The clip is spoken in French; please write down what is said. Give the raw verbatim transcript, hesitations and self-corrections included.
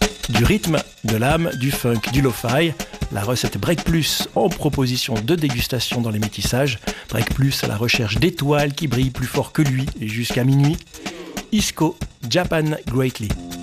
Du rythme, de l'âme, du funk, du lo-fi. La recette Break Plus en proposition de dégustation dans les métissages. Break Plus à la recherche d'étoiles qui brillent plus fort que lui et jusqu'à minuit. Isco, Japan Greatly.